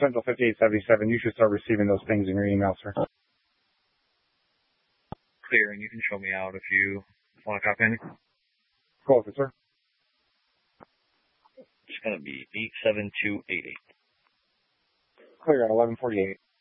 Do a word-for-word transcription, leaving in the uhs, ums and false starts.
Central fifty-eight seventy-seven. You should start receiving those things in your email, sir. Clear, and you can show me out if you want to copy in. Go with it, sir. It's going to be eight seven two eight eight. Clear on eleven forty-eight.